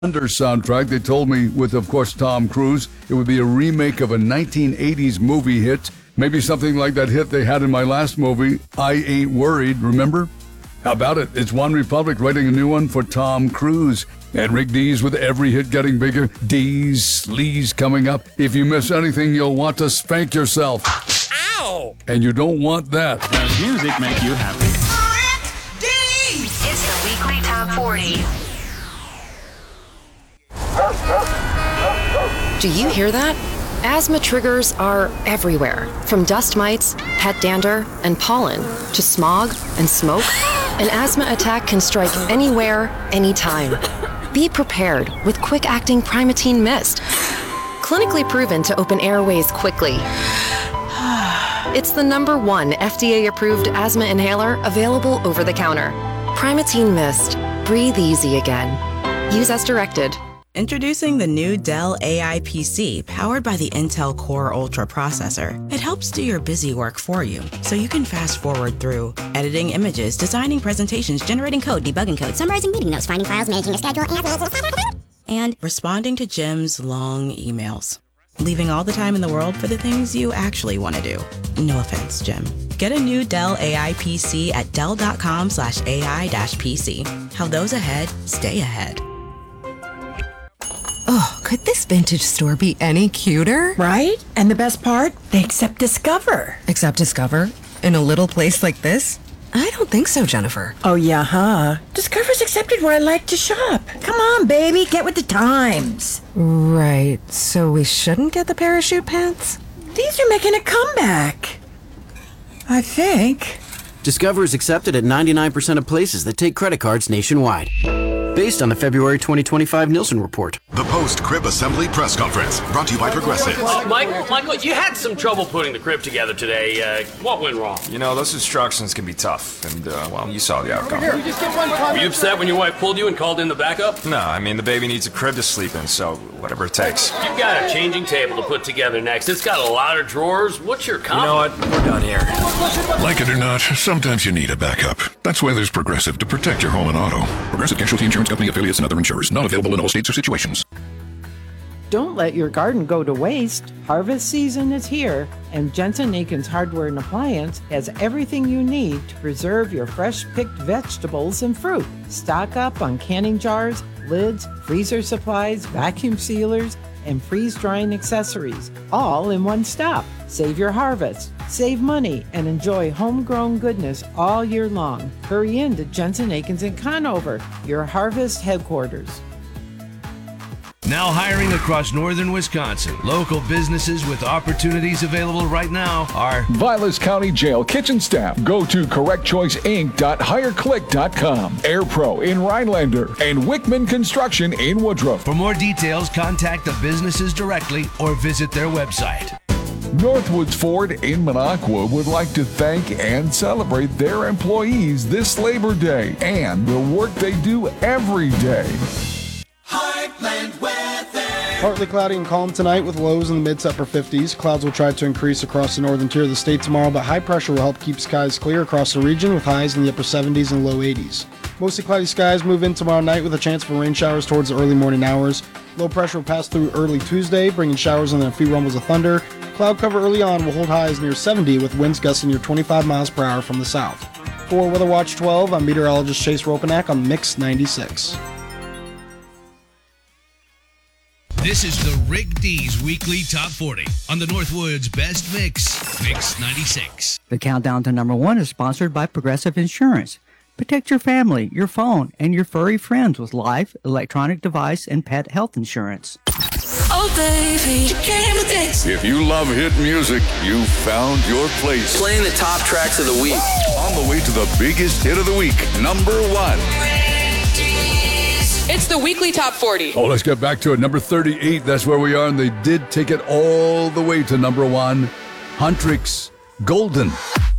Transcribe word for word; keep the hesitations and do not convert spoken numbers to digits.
Thunder soundtrack. They told me with, of course, Tom Cruise, it would be a remake of a nineteen eighties movie hit. Maybe something like that hit they had in my last movie, I Ain't Worried, remember? How about it? It's One Republic writing a new one for Tom Cruise. And Rick Dees with every hit getting bigger. Dees, sleaze coming up. If you miss anything, you'll want to spank yourself. Ow! And you don't want that. Does music make you happy? Rick Dees! It's the Weekly Top forty. Do you hear that? Asthma triggers are everywhere, from dust mites, pet dander, and pollen, to smog and smoke. An asthma attack can strike anywhere, anytime. Be prepared with quick-acting Primatene Mist. Clinically proven to open airways quickly. It's the number one F D A-approved asthma inhaler available over the counter. Primatene Mist. Breathe easy again. Use as directed. Introducing the new Dell A I P C powered by the Intel Core Ultra processor. It helps do your busy work for you, so you can fast forward through editing images, designing presentations, generating code, debugging code, summarizing meeting notes, finding files, managing a schedule, and responding to Jim's long emails. Leaving all the time in the world for the things you actually want to do. No offense, Jim. Get a new Dell A I P C at dell.com slash AI dash PC. How those ahead stay ahead. Oh, could this vintage store be any cuter? Right? And the best part? They accept Discover. Accept Discover? In a little place like this? I don't think so, Jennifer. Oh, yeah, huh? Discover's accepted where I like to shop. Come on, baby, get with the times. Right, so we shouldn't get the parachute pants? These are making a comeback. I think. Discover is accepted at ninety-nine percent of places that take credit cards nationwide. Based on the February twenty twenty-five Nielsen report. The post-crib assembly press conference, brought to you by Progressive. Uh, Michael, Michael, you had some trouble putting the crib together today. Uh, what went wrong? You know, those instructions can be tough, and, uh, well, you saw the outcome. Were you upset when your wife pulled you and called in the backup? No, I mean, the baby needs a crib to sleep in, so whatever it takes. You've got a changing table to put together next. It's got a lot of drawers. What's your comment? You know what? We're done here. Like it or not, sometimes you need a backup. That's why there's Progressive to protect your home and auto. Progressive Casualty Insurance Company affiliates and other insurers. Not available in all states or situations. Don't let your garden go to waste. Harvest season is here, and Jensen Eakins Hardware and Appliance has everything you need to preserve your fresh-picked vegetables and fruit. Stock up on canning jars, lids, freezer supplies, vacuum sealers, and freeze-drying accessories, all in one stop. Save your harvest, save money, and enjoy homegrown goodness all year long. Hurry in to Jensen Eakins in Conover, your harvest headquarters. Now hiring across northern Wisconsin. Local businesses with opportunities available right now are Vilas County Jail kitchen staff. Go to correct choice inc dot hire click dot com. Air Pro in Rhinelander and Wickman Construction in Woodruff. For more details, contact the businesses directly or visit their website. Northwoods Ford in Minocqua would like to thank and celebrate their employees this Labor Day and the work they do every day. Heartland weather. Partly cloudy and calm tonight with lows in the mid to upper fifties. Clouds will try to increase across the northern tier of the state tomorrow, but high pressure will help keep skies clear across the region with highs in the upper seventies and low eighties. Mostly cloudy skies move in tomorrow night with a chance for rain showers towards the early morning hours. Low pressure will pass through early Tuesday, bringing showers and a few rumbles of thunder. Cloud cover early on will hold highs near seventy with winds gusting near twenty-five miles per hour from the south. For Weather Watch twelve, I'm meteorologist Chase Ropanak on Mix ninety-six. This is the Rick Dees Weekly Top forty on the Northwoods Best Mix, Mix ninety-six. The countdown to number one is sponsored by Progressive Insurance. Protect your family, your phone, and your furry friends with life, electronic device, and pet health insurance. Oh, baby, you came with this. If you love hit music, you found your place. Playing the top tracks of the week. On the way to the biggest hit of the week, number one. It's the Weekly Top forty. Oh, let's get back to it. Number thirty-eight, that's where we are, and they did take it all the way to number one. Huntrix, Golden.